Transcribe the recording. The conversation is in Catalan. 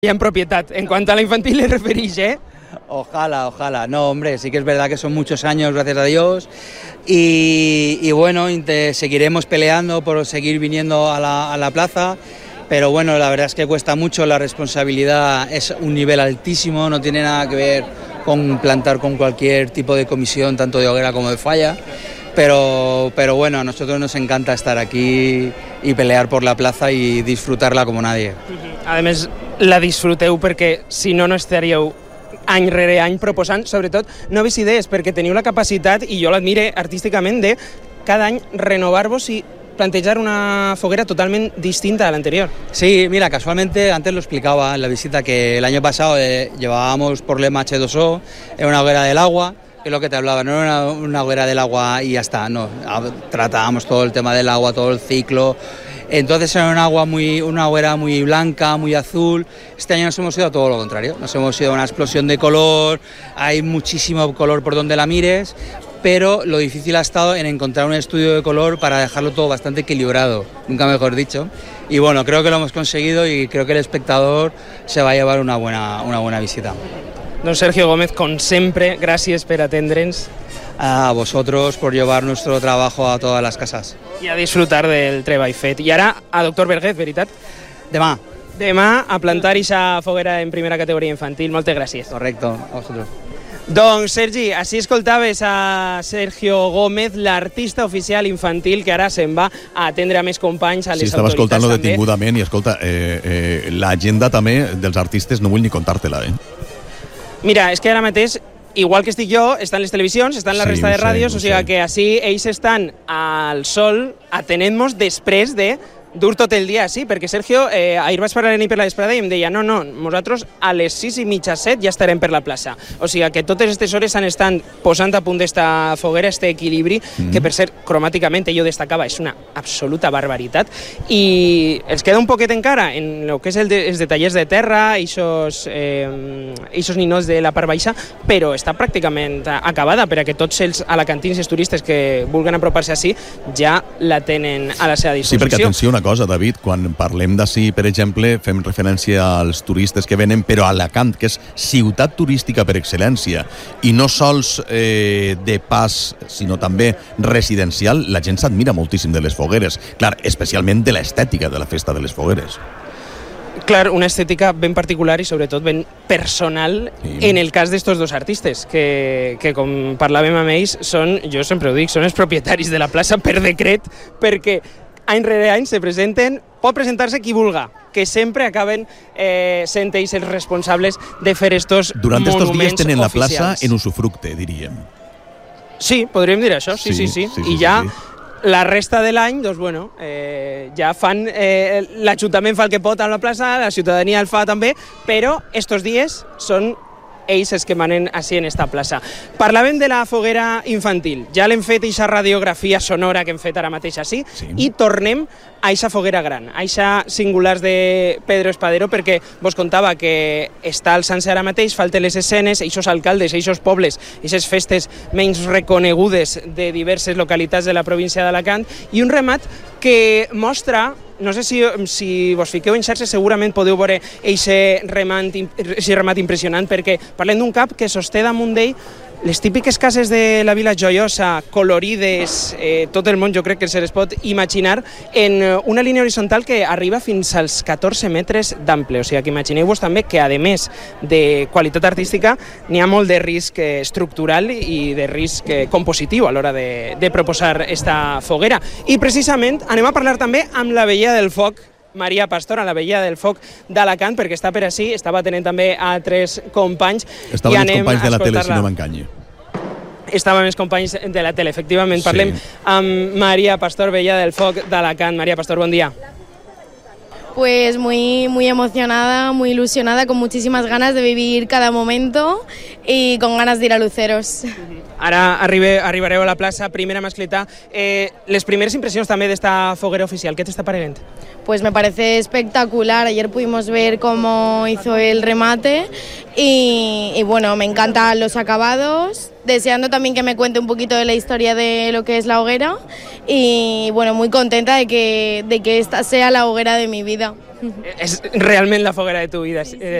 en propiedad, en cuanto a la infantil le referís, ¿eh? Ojalá. No, hombre, sí que es verdad que son muchos años, gracias a Dios. Y bueno, seguiremos peleando por seguir viniendo a la plaza. Pero bueno, la verdad es que cuesta mucho, la responsabilidad es un nivel altísimo, no tiene nada que ver con plantar con cualquier tipo de comisión, tanto de hoguera como de falla. Pero bueno, a nosotros nos encanta estar aquí y pelear por la plaza y disfrutarla como nadie. A més, la disfruteu perquè si no, no estaríeu any rere any proposant, sobretot, noves idees, perquè teniu la capacitat, i jo l'admire artísticament, de cada any renovar-vos i plantejar una foguera totalmente distinta a la anterior. Sí, mira, casualmente antes lo explicaba en la visita que el año pasado llevábamos por lema H2O, era una hoguera del agua, que es lo que te hablaba, no era una hoguera del agua y ya está, no, tratábamos todo el tema del agua, todo el ciclo. Entonces era una hoguera muy blanca, muy azul. Este año nos hemos ido a todo lo contrario, nos hemos ido a una explosión de color, hay muchísimo color por donde la mires, pero lo difícil ha estado en encontrar un estudio de color para dejarlo todo bastante equilibrado, nunca mejor dicho. Y bueno, creo que lo hemos conseguido y creo que el espectador se va a llevar una buena visita. Don Sergio Gómez, con siempre, gracias por atendre'ns. A vosotros por llevar nuestro trabajo a todas las casas. I a disfrutar del treball fet. I ara, a doctor Vergés, veritat? Demà a plantar ixa foguera en primera categoria infantil. Moltes gràcies. Correcto, a vosotros. Doncs, Sergi, així escoltaves a Sergio Gómez, l'artista oficial infantil, que ara se'n va a atendre a més companys, a les estava autoritats escoltant-lo també. detingudament i escolta, l'agenda també dels artistes no vull ni contar-te-la, Mira, és que ara mateix, igual que estic jo, estan les televisions, estan la resta de ràdios, o sigui que així ells estan al sol atenent-nos després de dur tot el dia, sí, perquè Sergio, ahir vaig parlar per la vesprada i em deia no, nosaltres a les 6:30, 7 ja estarem per la plaça. O sigui que totes aquestes hores han estat posant a punt d'esta foguera, este equilibri, que per ser cromàticament, jo destacava, és una absoluta barbaritat, i els queda un poquet encara en el que és els detallers de terra, eixos ninots de la part baixa, però està pràcticament acabada per a que tots els alacantins i els turistes que vulguin apropar-se així ja la tenen a la seva disposició. Sí, perquè atenció una cosa, David, quan parlem d'ací, per exemple, fem referència als turistes que venen, però a Alacant, que és ciutat turística per excel·lència, i no sols de pas, sinó també residencial, la gent s'admira moltíssim de les fogueres. Clar, especialment de l'estètica de la festa de les fogueres. Clar, una estètica ben particular i sobretot ben personal en el cas d'estos dos artistes, que com parlàvem amb ells, jo sempre ho dic, són els propietaris de la plaça per decret, perquè any rere any se presenten, pot presentar-se qui vulga, que sempre acaben sent ells els responsables de fer estos monuments oficials. Durant estos dies tenen la plaça en usufructe, diríem. Sí, podríem dir això, sí. I ja la resta de l'any, doncs bueno, ja fan, l'Ajuntament fa el que pot a la plaça, la ciutadania el fa també, però estos dies són ells els que manen així en esta plaça. Parlàvem de la foguera infantil, ja l'hem fet eixa radiografia sonora que hem fet ara mateix així, i tornem a eixa foguera gran, a eixa singulars de Pedro Espadero, perquè vos contava que està alçant-se ara mateix, falten les escenes, eixos alcaldes, eixos pobles, eixes festes menys reconegudes de diverses localitats de la província d'Alacant, i un remat que mostra, no sé si vos fiqueu en xarxes, segurament podeu veure aquest remat impressionant, perquè parlem d'un cap que sosté damunt d'ell les típiques cases de la Vila Joiosa, colorides, tot el món jo crec que se les pot imaginar, en una línia horitzontal que arriba fins als 14 metres d'ample. O sigui que imagineu-vos també que, a més de qualitat artística, n'hi ha molt de risc estructural i de risc compositiu a l'hora de proposar esta foguera. I precisament anem a parlar també amb la Vella del Foc, Maria Pastor, a la Vella del Foc d'Alacant, perquè està per així, estava atenent també a altres companys. Estaven els companys de la tele, si no m'enganyi. Estaven els companys de la tele, efectivament. Parlem amb Maria Pastor, Vella del Foc d'Alacant. Maria Pastor, bon dia. Pues muy emocionada, muy ilusionada, con muchísimas ganas de vivir cada momento. i con ganas de ir a Luceros. Ara arribareu a la plaça, primera mascletà. Les primeres impressions també d'esta foguera oficial, què t'està parecent? Pues me parece espectacular. Ayer pudimos ver cómo hizo el remate y bueno, me encantan los acabados. Deseando también que me cuente un poquito de la historia de lo que es la hoguera y bueno, muy contenta de que esta sea la hoguera de mi vida. És realment la foguera de tu vida.